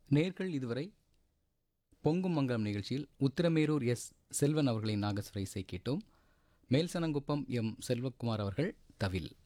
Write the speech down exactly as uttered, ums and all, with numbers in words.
நேர்கள் இதுவரை பொங்கும் மங்கலம் நிகழ்ச்சியில் உத்திரமேரூர் எஸ் செல்வன் அவர்களின் நாகஸ்வர இசை கேட்டோம். மேல்சனங்குப்பம் எம் செல்வகுமார் அவர்கள் தவில்.